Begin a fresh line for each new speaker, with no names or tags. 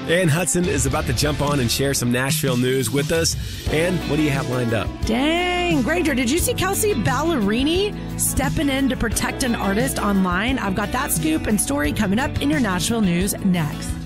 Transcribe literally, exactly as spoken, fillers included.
Ann Hudson is about to jump on and share some Nashville news with us. Ann, what do you have lined up?
Dang, Granger, did you see Kelsey Ballerini stepping in to protect an artist online? I've got that scoop and story coming up in your Nashville news next.